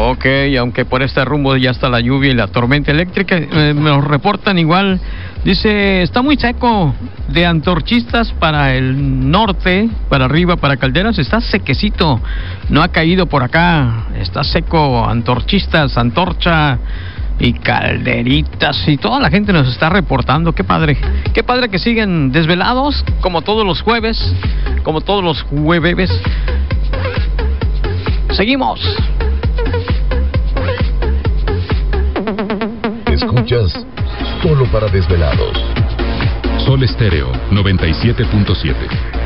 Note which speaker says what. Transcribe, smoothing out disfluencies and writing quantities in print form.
Speaker 1: Ok, aunque por este rumbo ya está la lluvia y la tormenta eléctrica, me lo reportan igual. Dice, está muy seco de Antorchistas para el norte, para arriba, para Calderas, está sequecito. No ha caído por acá, está seco, Antorchistas, Antorcha y Calderitas, y toda la gente nos está reportando. Qué padre que siguen desvelados, como todos los jueves, como todos los jueves. Seguimos.
Speaker 2: Escuchas Solo para Desvelados.
Speaker 3: Sol Estéreo 97.7.